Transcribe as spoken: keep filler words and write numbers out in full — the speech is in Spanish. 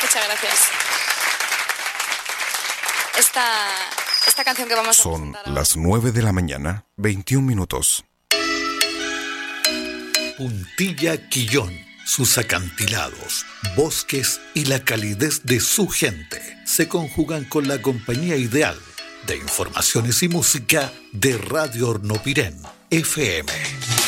Muchas gracias. Esta, esta canción que vamos a Son las nueve de la mañana, veintiún minutos. Puntilla Quillón, sus acantilados, bosques y la calidez de su gente se conjugan con la compañía ideal de informaciones y música de Radio Hornopirén, F M.